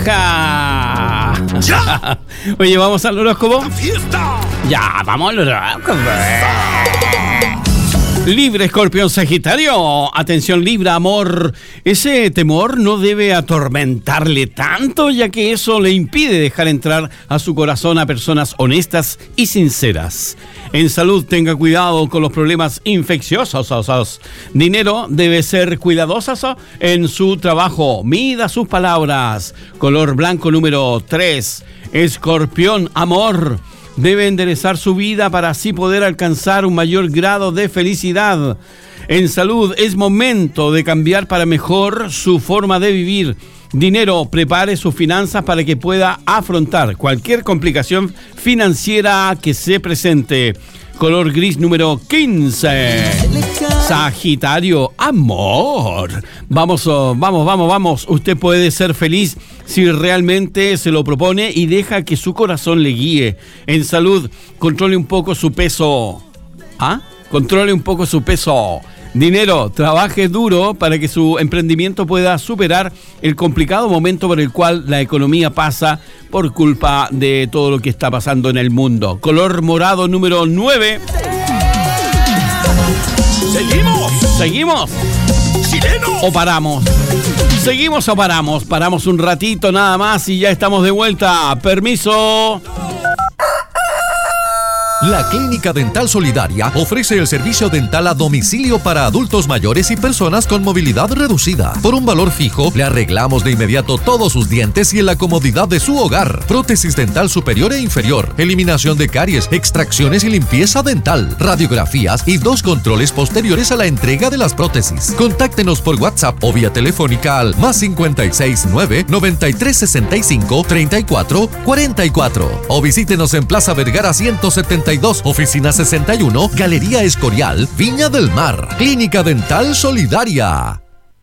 ¡Ja! ¡Ya! Oye, ¿vamos al horóscopo? ¡Fiesta! Ya, vamos al horóscopo. Libre, Escorpión, Sagitario. Atención, Libra, amor. Ese temor no debe atormentarle tanto, ya que eso le impide dejar entrar a su corazón a personas honestas y sinceras. En salud, tenga cuidado con los problemas infecciosos. Dinero, debe ser cuidadoso en su trabajo. Mida sus palabras. Color blanco número 3. Escorpión, amor. Debe enderezar su vida para así poder alcanzar un mayor grado de felicidad. En salud, es momento de cambiar para mejor su forma de vivir. Dinero, prepare sus finanzas para que pueda afrontar cualquier complicación financiera que se presente. Color gris número 15. Sagitario, amor. Vamos. Usted puede ser feliz si realmente se lo propone y deja que su corazón le guíe. En salud, controle un poco su peso. Controle un poco su peso. Dinero, trabaje duro para que su emprendimiento pueda superar el complicado momento por el cual la economía pasa por culpa de todo lo que está pasando en el mundo. Color morado número 9. ¿Seguimos? ¡Chileno! ¿O paramos? ¿Seguimos o paramos? Paramos un ratito nada más y ya estamos de vuelta. Permiso. La Clínica Dental Solidaria ofrece el servicio dental a domicilio para adultos mayores y personas con movilidad reducida. Por un valor fijo, le arreglamos de inmediato todos sus dientes y en la comodidad de su hogar. Prótesis dental superior e inferior, eliminación de caries, extracciones y limpieza dental, radiografías y 2 controles posteriores a la entrega de las prótesis. Contáctenos por WhatsApp o vía telefónica al +56 9 93 65 34 44 o visítenos en Plaza Vergara 172, Oficina 61, Galería Escorial, Viña del Mar. Clínica Dental Solidaria.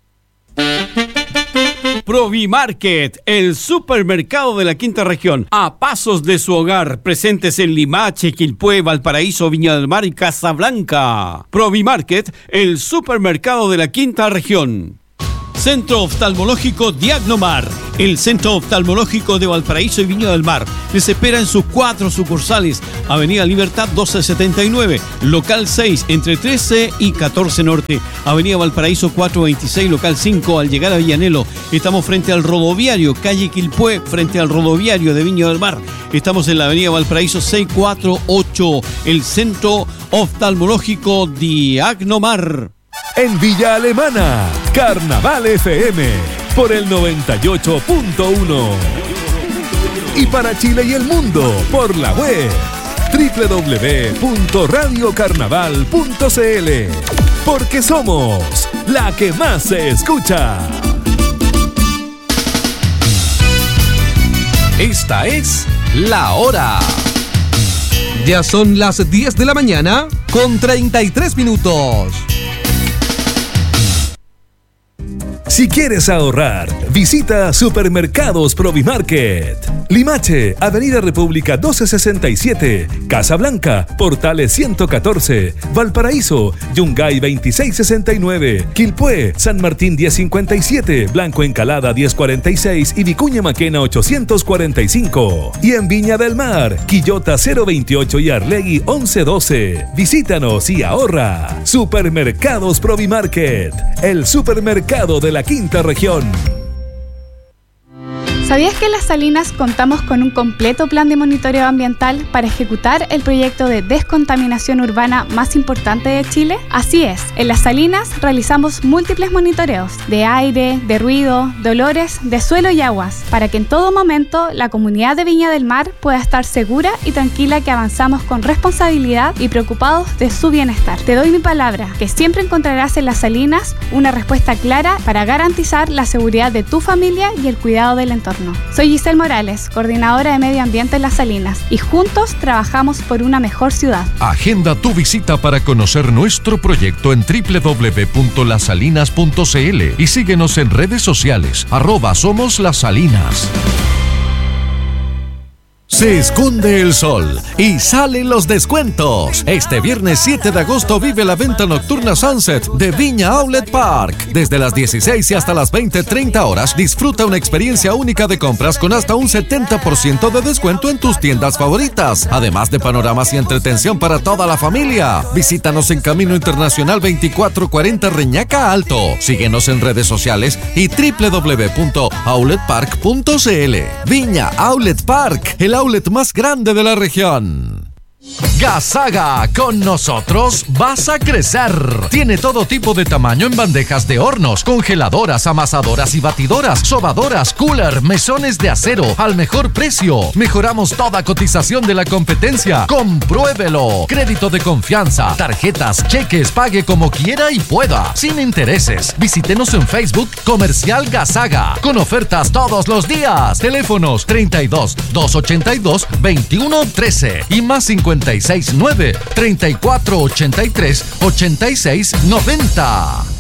Provimarket, el supermercado de la Quinta Región, a pasos de su hogar, presentes en Limache, Quilpué, Valparaíso, Viña del Mar y Casablanca. Provimarket, el supermercado de la Quinta Región. Centro Oftalmológico Diagnomar, el Centro Oftalmológico de Valparaíso y Viña del Mar. Les espera en sus 4 sucursales. Avenida Libertad 1279, local 6, entre 13 y 14 Norte. Avenida Valparaíso 426, local 5, al llegar a Villanelo. Estamos frente al rodoviario, calle Quilpué, frente al rodoviario de Viña del Mar. Estamos en la avenida Valparaíso 648, el Centro Oftalmológico Diagnomar. En Villa Alemana, Carnaval FM, por el 98.1. Y para Chile y el mundo, por la web, www.radiocarnaval.cl. Porque somos la que más se escucha. Esta es La Hora. Ya son las 10 de la mañana con 33 minutos. Si quieres ahorrar, visita Supermercados Provimarket. Limache, Avenida República 1267, Casablanca, Portales 114, Valparaíso, Yungay 2669, Quilpué, San Martín 1057, Blanco Encalada 1046 y Vicuña Maquena 845. Y en Viña del Mar, Quillota 028 y Arlegui 1112. Visítanos y ahorra. Supermercados Provimarket, el supermercado de la Quinta Región. ¿Sabías que en Las Salinas contamos con un completo plan de monitoreo ambiental para ejecutar el proyecto de descontaminación urbana más importante de Chile? Así es, en Las Salinas realizamos múltiples monitoreos de aire, de ruido, de olores, de suelo y aguas, para que en todo momento la comunidad de Viña del Mar pueda estar segura y tranquila que avanzamos con responsabilidad y preocupados de su bienestar. Te doy mi palabra, que siempre encontrarás en Las Salinas una respuesta clara para garantizar la seguridad de tu familia y el cuidado del entorno. Soy Giselle Morales, coordinadora de Medio Ambiente en Las Salinas, y juntos trabajamos por una mejor ciudad. Agenda tu visita para conocer nuestro proyecto en www.lasalinas.cl y síguenos en redes sociales, @Somos Las Salinas. Se esconde el sol y salen los descuentos. Este viernes 7 de agosto vive la venta nocturna Sunset de Viña Outlet Park. Desde las 16 y hasta las 20:30 horas, disfruta una experiencia única de compras con hasta un 70% de descuento en tus tiendas favoritas. Además de panoramas y entretención para toda la familia. Visítanos en Camino Internacional 2440 Reñaca Alto. Síguenos en redes sociales y www.outletpark.cl. Viña Outlet Park, el outlet más grande de la región. Gasaga, con nosotros vas a crecer. Tiene todo tipo de tamaño en bandejas de hornos, congeladoras, amasadoras y batidoras, sobadoras, cooler, mesones de acero al mejor precio. Mejoramos toda cotización de la competencia. Compruébelo. Crédito de confianza, tarjetas, cheques, pague como quiera y pueda, sin intereses. Visítenos en Facebook Comercial Gasaga, con ofertas todos los días. Teléfonos 32 282 2113 y más 569 3483 8690.